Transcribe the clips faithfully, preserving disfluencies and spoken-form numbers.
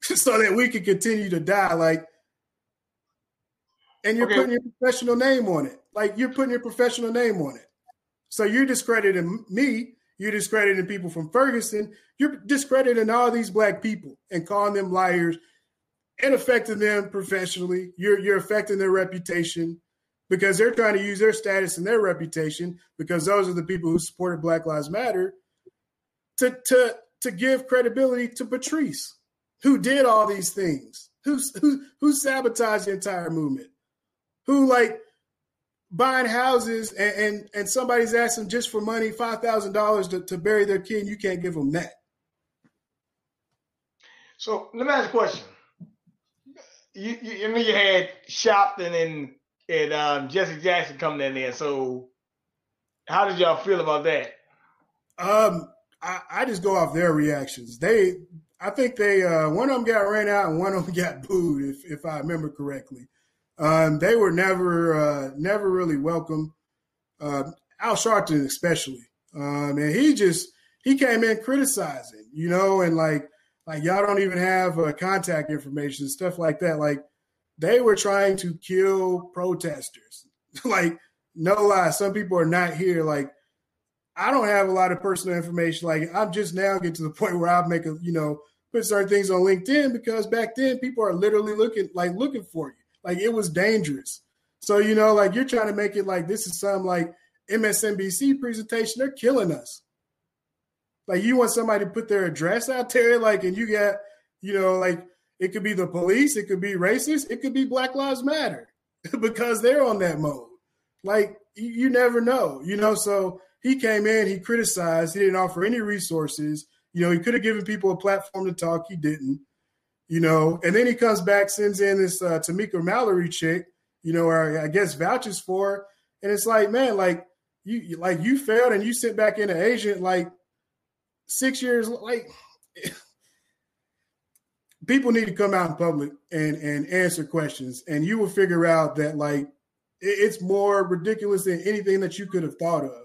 so that we can continue to die. Like, and you're okay. putting your professional name on it. Like, you're putting your professional name on it. So you're discrediting me. You're discrediting people from Ferguson. You're discrediting all these black people and calling them liars and affecting them professionally. You're you're affecting their reputation because they're trying to use their status and their reputation, because those are the people who supported Black Lives Matter, to to to give credibility to Patrice, who did all these things, who who who sabotaged the entire movement, who like buying houses and and, and somebody's asking just for money, five thousand dollars to, to bury their kid, and you can't give them that. So let me ask a question. You, you, I mean, you had Sharpton and and um, Jesse Jackson coming in there. So how did y'all feel about that? Um, I, I just go off their reactions. They, I think they, uh, one of them got ran out and one of them got booed, if if I remember correctly. Um, they were never, uh, never really welcome. Uh, Al Sharpton especially, um, and he just he came in criticizing, you know, and like like y'all don't even have uh, contact information, stuff like that. Like, they were trying to kill protesters. Like, no lie, some people are not here. Like, I don't have a lot of personal information. Like, I'm just now getting to the point where I'll make a, you know, put certain things on LinkedIn, because back then people are literally looking, like looking for you. Like, it was dangerous. So, you know, like, you're trying to make it like this is some like M S N B C presentation. They're killing us. Like, you want somebody to put their address out there, like, and you got, you know, like, it could be the police, it could be racist, it could be Black Lives Matter because they're on that mode. Like, you, you never know, you know. So he came in, he criticized, he didn't offer any resources. You know, he could have given people a platform to talk, he didn't. You know, and then he comes back, sends in this uh, Tamika Mallory chick, you know, or I guess vouches for her. And it's like, man, like you, like you failed and you sent back in an agent like six years. Like, people need to come out in public and, and answer questions, and you will figure out that like it's more ridiculous than anything that you could have thought of.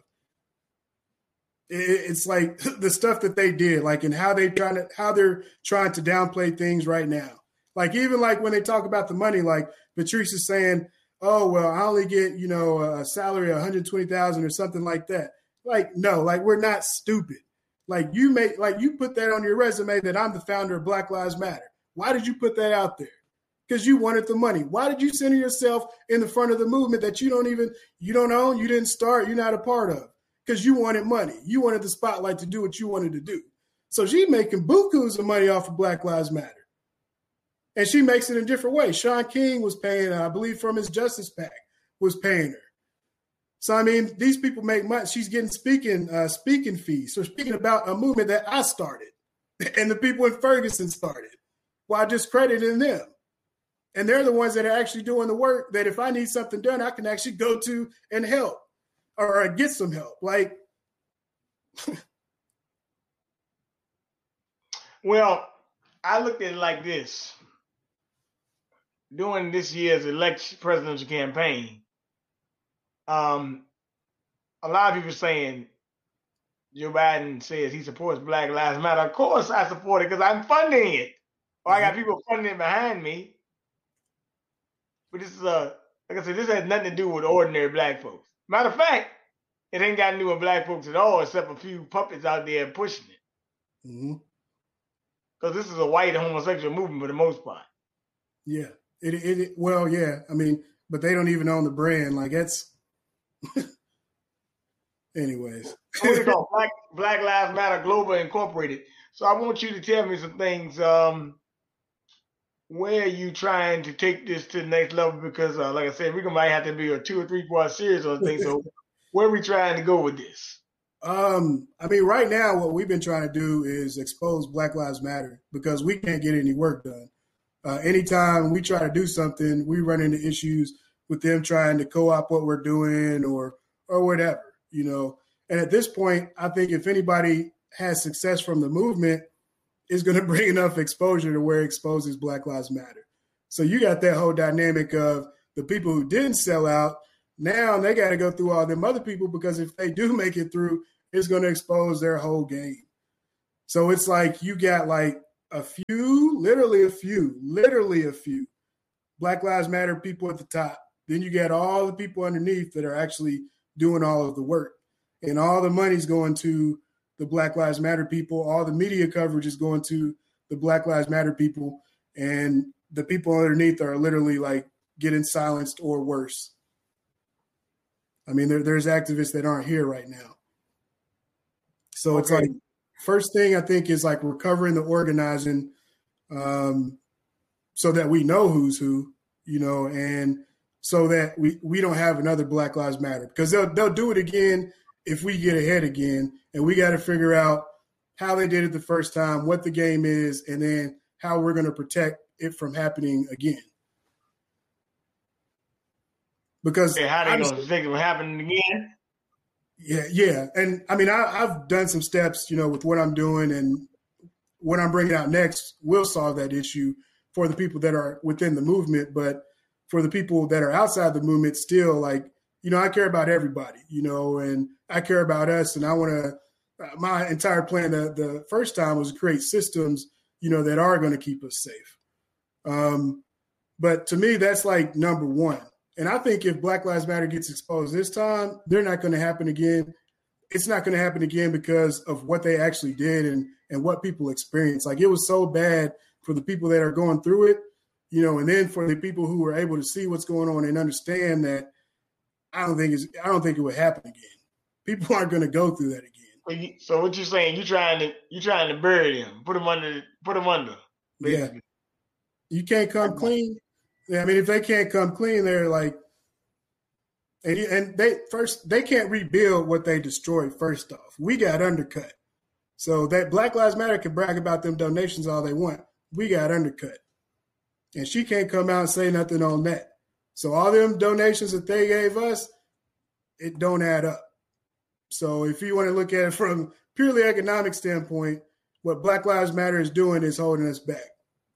It's like the stuff that they did, like, and how they trying to, how they're trying to downplay things right now. Like, even like when they talk about the money, like Patrice is saying, oh, well, I only get, you know, a salary of one hundred twenty thousand dollars or something like that. Like, no, like, we're not stupid. Like, you make, like, you put that on your resume that I'm the founder of Black Lives Matter. Why did you put that out there? Because you wanted the money. Why did you center yourself in the front of the movement that you don't even, you don't own, you didn't start, you're not a part of? Because you wanted money. You wanted the spotlight to do what you wanted to do. So she's making bukus of money off of Black Lives Matter. And she makes it in different ways. Shaun King was paying her, I believe from his Justice PAC, was paying her. So, I mean, these people make money. She's getting speaking uh, speaking fees. So speaking about a movement that I started and the people in Ferguson started while discrediting them. And they're the ones that are actually doing the work that if I need something done, I can actually go to and help. Or get some help. Like, well, I looked at it like this. During this year's election presidential campaign, um, a lot of people saying Joe Biden says he supports Black Lives Matter. Of course I support it because I'm funding it. Or I got people funding it behind me. But this is a, like I said, this has nothing to do with ordinary black folks. Matter of fact, it ain't got to do with black folks at all, except a few puppets out there pushing it. Because mm-hmm. this is a white homosexual movement for the most part. Yeah. It, it, it Well, yeah. I mean, but they don't even own the brand. Like, that's... Anyways. Black, Black Lives Matter Global Incorporated. So I want you to tell me some things. Um, where are you trying to take this to the next level? Because, uh, like I said, we're going to might have to be a two or three part series on things. So where are we trying to go with this? Um, I mean, right now, what we've been trying to do is expose Black Lives Matter because we can't get any work done. Uh, anytime we try to do something, we run into issues with them trying to co-opt what we're doing or or whatever, you know. And at this point, I think if anybody has success from the movement, it's going to bring enough exposure to where it exposes Black Lives Matter. So you got that whole dynamic of the people who didn't sell out. Now they got to go through all them other people because if they do make it through, it's going to expose their whole game. So it's like you got like a few, literally a few, literally a few Black Lives Matter people at the top. Then you get all the people underneath that are actually doing all of the work. And all the money's going to the Black Lives Matter people. All the media coverage is going to the Black Lives Matter people. And the people underneath are literally like getting silenced or worse. I mean, there, there's activists that aren't here right now. So okay. It's like, first thing I think is like recovering the organizing um, so that we know who's who, you know, and so that we, we don't have another Black Lives Matter, because they'll, they'll do it again if we get ahead again, and we got to figure out how they did it the first time, what the game is, and then how we're going to protect it from happening again. Because yeah, how they going to protect it from happening again? Yeah, yeah. And I mean, I, I've done some steps, you know, with what I'm doing, and what I'm bringing out next will solve that issue for the people that are within the movement. But for the people that are outside the movement, still, like, you know, I care about everybody, you know, and I care about us. And I want to, uh, my entire plan the, the first time was to create systems, you know, that are going to keep us safe. Um, but to me, that's like number one. And I think if Black Lives Matter gets exposed this time, they're not going to happen again. It's not going to happen again because of what they actually did and, and what people experienced. Like, it was so bad for the people that are going through it, you know, and then for the people who were able to see what's going on and understand that, I don't think it's, I don't think it would happen again. People aren't going to go through that again. So what you're saying, you're trying to, you're trying to bury them, put them under, put them under. Basically. Yeah. You can't come clean. I mean, if they can't come clean, they're like, and, and they first, they can't rebuild what they destroyed. First off, we got undercut. So that Black Lives Matter can brag about them donations all they want. We got undercut. And she can't come out and say nothing on that. So all them donations that they gave us, it don't add up. So if you want to look at it from purely economic standpoint, what Black Lives Matter is doing is holding us back.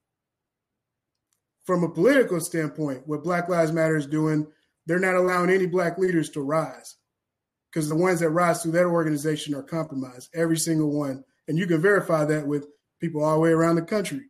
From a political standpoint, what Black Lives Matter is doing, they're not allowing any Black leaders to rise, because the ones that rise through that organization are compromised, every single one. And you can verify that with people all the way around the country.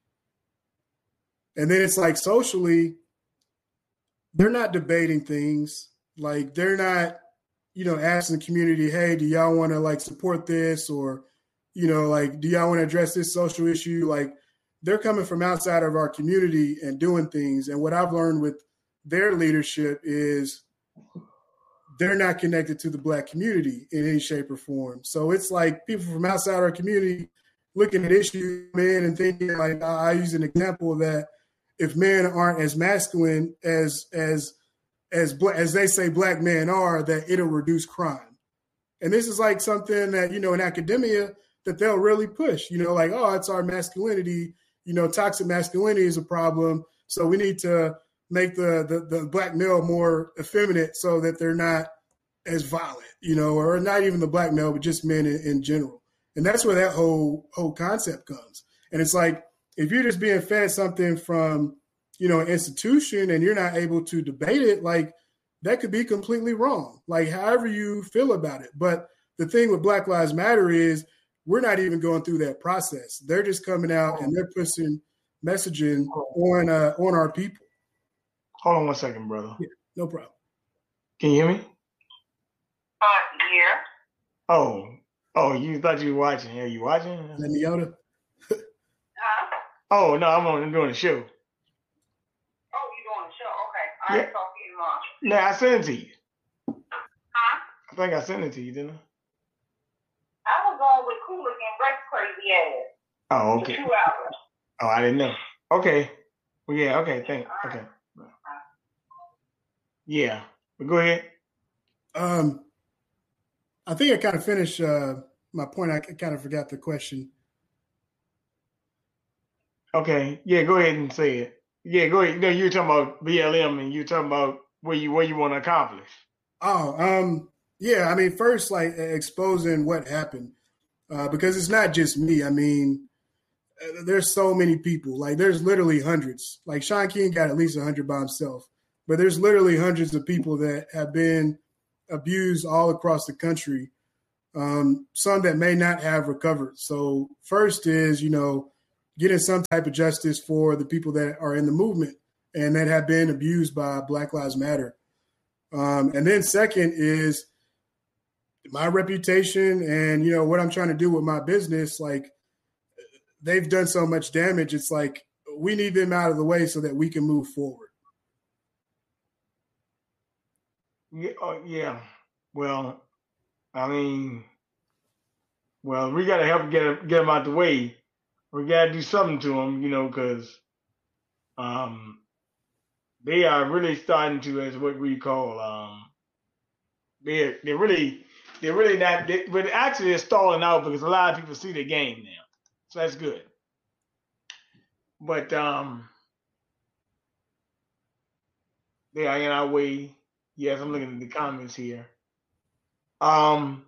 And then it's like socially, they're not debating things. Like, they're not, you know, asking the community, hey, do y'all want to like support this? Or, you know, like, do y'all want to address this social issue? Like, they're coming from outside of our community and doing things. And what I've learned with their leadership is they're not connected to the Black community in any shape or form. So it's like people from outside our community looking at issues, man, and thinking, like, I use an example that if men aren't as masculine as as as as they say Black men are, that it'll reduce crime. And this is like something that, you know, in academia that they'll really push, you know, like, oh, it's our masculinity, you know, toxic masculinity is a problem. So we need to make the the, the Black male more effeminate so that they're not as violent, you know, or not even the Black male, but just men in, in general. And that's where that whole whole concept comes. And it's like, if you're just being fed something from, you know, an institution and you're not able to debate it, like, that could be completely wrong, like, however you feel about it. But the thing with Black Lives Matter is we're not even going through that process. They're just coming out and they're pushing messaging on uh, on our people. Hold on one second, brother. Yeah, no problem. Can you hear me? Uh, yeah. Oh, oh, you thought you were watching. Are you watching? Is that Yoda? Huh? Oh, no, I'm on I'm doing the show. Oh, you doing the show? Okay. I Yeah. ain't talking to you much. No, I sent it to you. Huh? I think I sent it to you, didn't I? I was on with Kulik and Rex crazy ass Oh, for okay. two hours. Oh, I didn't know. Okay. Well, yeah, okay, thank Okay. Yeah. But go ahead. Um, I think I kind of finished uh, my point. I kind of forgot the question. Okay. Yeah, go ahead and say it. Yeah, go ahead. No, you were talking about B L M and you were talking about where you where you want to accomplish. Oh, um, yeah. I mean, first, like, exposing what happened, uh, because it's not just me. I mean, uh, there's so many people. Like, there's literally hundreds. Like, Shaun King got at least one hundred by himself, but there's literally hundreds of people that have been abused all across the country. Um, some that may not have recovered. So first is, you know, getting some type of justice for the people that are in the movement and that have been abused by Black Lives Matter. Um, and then second is my reputation and, you know, what I'm trying to do with my business. Like, they've done so much damage. It's like, we need them out of the way so that we can move forward. Yeah. Uh, yeah. Well, I mean, well, we got to help get get them out the way. We got to do something to them, you know, because um, they are really starting to, as what we call, um, they're they're really they're really not. They, but actually, they're stalling out because a lot of people see the game now, so that's good. But um, they are in our way. Yes, I'm looking at the comments here. Um,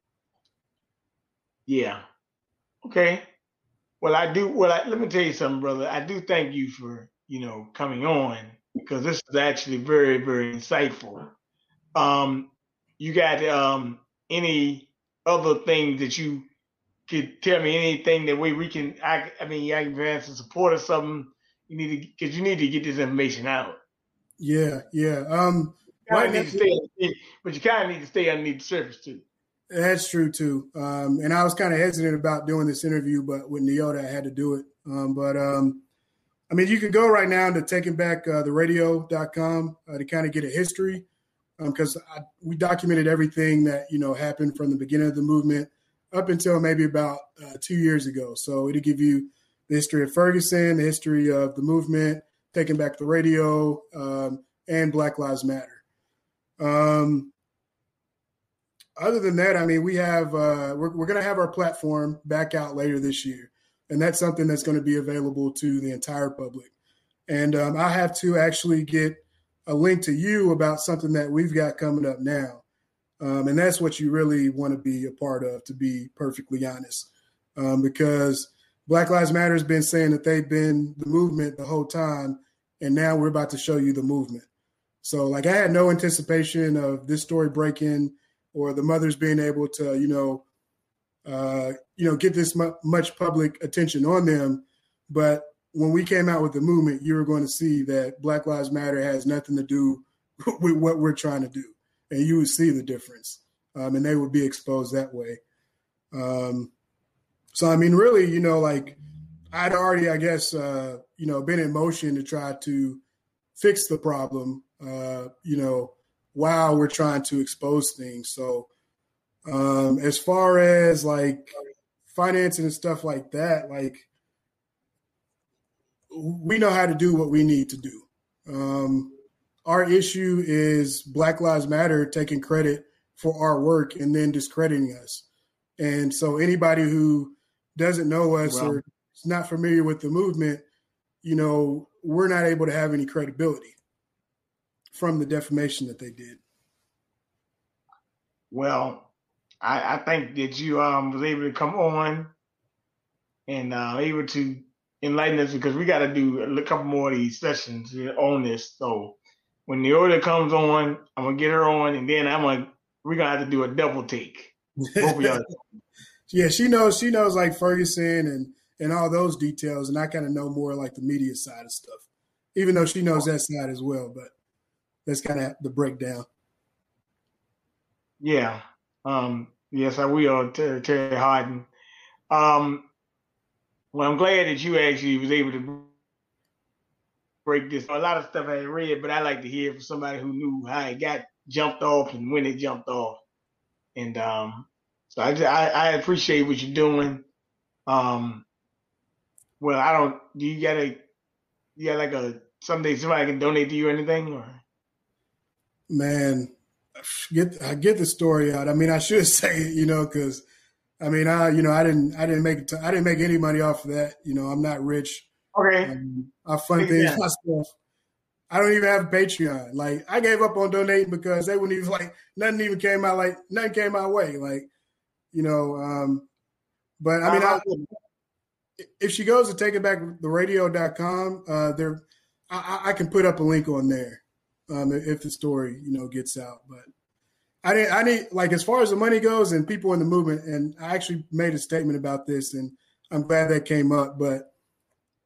yeah. Okay. Well, I do. Well, I, let me tell you something, brother. I do thank you for, you know, coming on, because this is actually very, very insightful. Um, you got um any other things that you could tell me? Anything that we we can? I, I mean, I can advance the support or something. You need to, because you need to get this information out. Yeah, yeah. Um, You right need to now, stay, but you kind of need to stay underneath the surface too. that's true too. Um, and I was kind of hesitant about doing this interview, but with Neota, I had to do it. Um, but um, I mean, you can go right now to taking back uh, the radio dot com uh, to kind of get a history, because um, we documented everything that, you know, happened from the beginning of the movement up until maybe about uh, two years ago. So it'll give you the history of Ferguson, the history of the movement, taking back the radio, um, and Black Lives Matter. Um, other than that, I mean, we have, uh, we're, we're going to have our platform back out later this year. And that's something that's going to be available to the entire public. And um, I have to actually get a link to you about something that we've got coming up now. Um, and that's what you really want to be a part of, to be perfectly honest, um, because Black Lives Matter has been saying that they've been the movement the whole time. And now we're about to show you the movement. So, like, I had no anticipation of this story breaking or the mothers being able to, you know, uh, you know, get this mu- much public attention on them. But when we came out with the movement, you were going to see that Black Lives Matter has nothing to do with what we're trying to do. And you would see the difference, um, and they would be exposed that way. Um, so, I mean, really, you know, like, I'd already, I guess, uh, you know, been in motion to try to fix the problem, uh, you know, while we're trying to expose things. So um, as far as like financing and stuff like that, like, we know how to do what we need to do. Um, our issue is Black Lives Matter taking credit for our work and then discrediting us. And so anybody who doesn't know us well, or is not familiar with the movement, you know, we're not able to have any credibility from the defamation that they did. Well, I, I think that you um was able to come on and uh, able to enlighten us, because we got to do a couple more of these sessions on this. So when the order comes on, I'm gonna get her on, and then I'm gonna we're gonna have to do a double take. Both of y'all. Yeah, she knows. She knows like Ferguson and and all those details, and I kind of know more like the media side of stuff, even though she knows that side as well. But that's kind of the breakdown. Yeah. Um, yes, I will, Terry, Terry Harden. Um, well, I'm glad that you actually was able to break this. A lot of stuff I had read, but I like to hear from somebody who knew how it got jumped off and when it jumped off. And um, so I, I, I appreciate what you're doing. Um, well, I don't. Do you got a? You got like a someday somebody can donate to you or anything? Or man, get I get the story out. I mean, I should say it, you know, because I mean, I you know, I didn't I didn't make it. I didn't make any money off of that. You know, I'm not rich. Okay, um, I fund things yeah. myself. I don't even have a Patreon. Like, I gave up on donating because they wouldn't even like nothing even came out. Like nothing came my way. Like, you know. Um, but I mean, I, if she goes to take it back the radio dot com, uh, there, I, I can put up a link on there um, if the story, you know, gets out. But I didn't, I need like, as far as the money goes and people in the movement, and I actually made a statement about this, and I'm glad that came up. But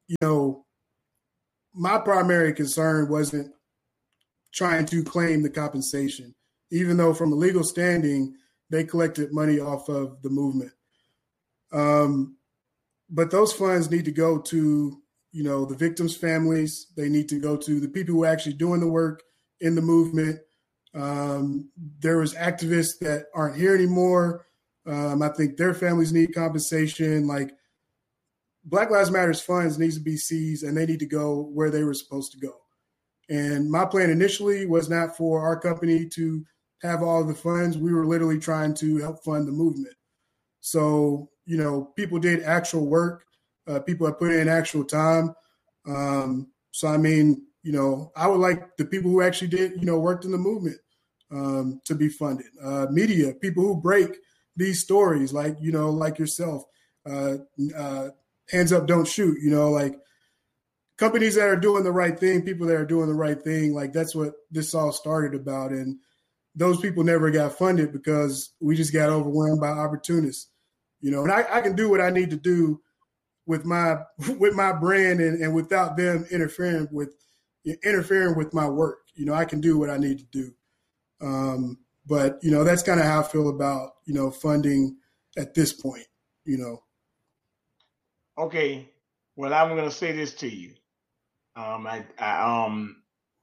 you know, my primary concern wasn't trying to claim the compensation, even though from a legal standing, they collected money off of the movement. Um, but those funds need to go to, you know, the victims' families. They need to go to the people who are actually doing the work in the movement. Um, there was activists that aren't here anymore. Um, I think their families need compensation. Like, Black Lives Matter's funds needs to be seized, and they need to go where they were supposed to go. And my plan initially was not for our company to have all of the funds. We were literally trying to help fund the movement. So, you know, people did actual work. Uh, people have put in actual time. Um, so, I mean, you know, I would like the people who actually did, you know, worked in the movement um, to be funded. Uh, media, people who break these stories, like, you know, like yourself, uh, uh, hands up, don't shoot, you know, like companies that are doing the right thing, people that are doing the right thing. Like, that's what this all started about. And those people never got funded because we just got overwhelmed by opportunists, you know, and I, I can do what I need to do with my, with my brand and, and without them interfering with, interfering with my work. You know, I can do what I need to do. Um, but, you know, that's kind of how I feel about, you know, funding at this point, you know. Okay, well, I'm gonna say this to you. Um, I, I um,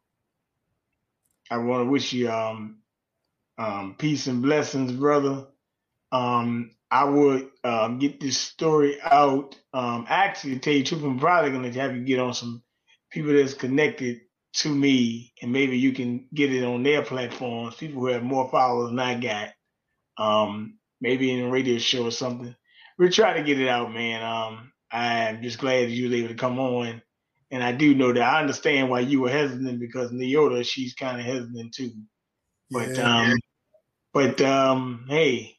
I want to wish you um, um, peace and blessings, brother. Um, I would um, get this story out. Um, actually, to tell you the truth, I'm probably gonna have you get on some people that's connected to me, and maybe you can get it on their platforms. People who have more followers than I got. Um, maybe in a radio show or something. We'll try to get it out, man. Um. I'm just glad that you were able to come on. And I do know that I understand why you were hesitant because Neota, she's kind of hesitant too. But, yeah. um, but, um, hey,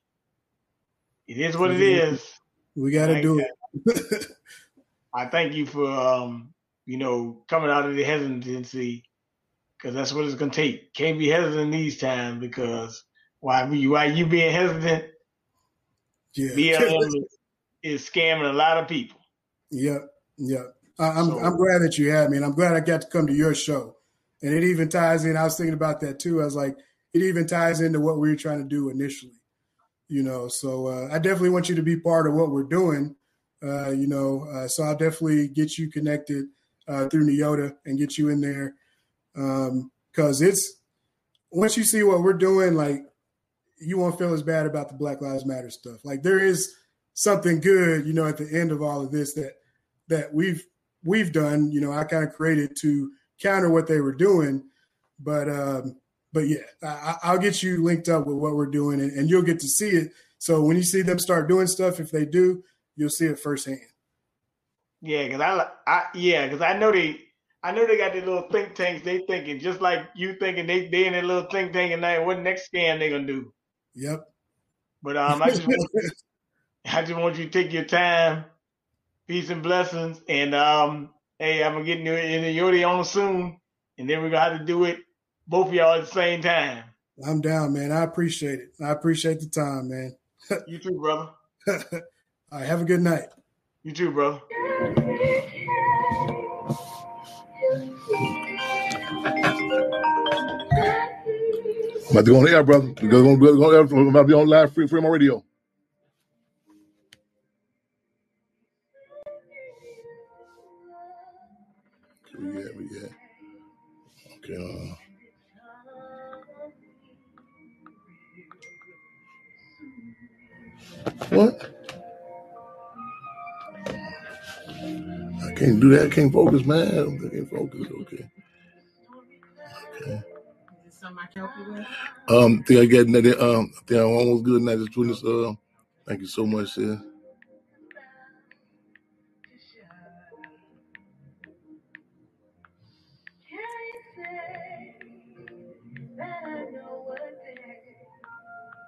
it is what it is. We got to do it. I thank you for, um, you know, coming out of the hesitancy because that's what it's going to take. Can't be hesitant these times because why, why you being hesitant? Yeah. B L M is scamming a lot of people. Yep, yep. I'm so, I'm glad that you had me, and I'm glad I got to come to your show. And it even ties in. I was thinking about that too. I was like, it even ties into what we were trying to do initially, you know. So uh, I definitely want you to be part of what we're doing, uh, you know. Uh, so I'll definitely get you connected uh, through Neota and get you in there because um, it's once you see what we're doing, like you won't feel as bad about the Black Lives Matter stuff. Like there is something good, you know, at the end of all of this that that we've we've done, you know, I kind of created to counter what they were doing. But um, but yeah, I, I'll get you linked up with what we're doing and, and you'll get to see it. So when you see them start doing stuff, if they do, you'll see it firsthand. Yeah, because I, I yeah, because I know they I know they got their little think tanks. They thinking just like you thinking they they in their little think tank and now what next scam they gonna do. Yep. But um, I just want I just want you to take your time. Peace and blessings. And um, hey, I'm gonna get in the, in the Yodi on soon, and then we're gonna have to do it both of y'all at the same time. I'm down, man. I appreciate it. I appreciate the time, man. You too, brother. All right, have a good night. You too, brother. I'm about to go on the air, brother. We're going to go on, I'm about to be on live free, free on radio. Where we at? Where we at? Okay. Uh, what? I can't do that. I can't focus, man. I can't focus. Okay. Okay. Something I can help you with? Um, think I get that. Um, I think I'm almost good now. Just doing this. Uh, thank you so much, sis.